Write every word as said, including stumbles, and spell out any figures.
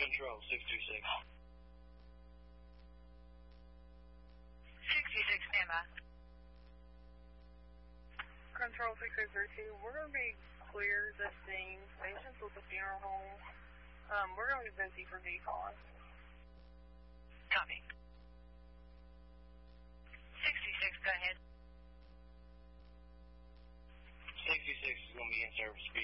Control, six two six. sixty-six, stand by. Control six oh three two, we're going to be clear the scene. Patients with the funeral home. Um, we're going to be busy for decon. Copy. sixty-six, go ahead. sixty-six is going to be in service.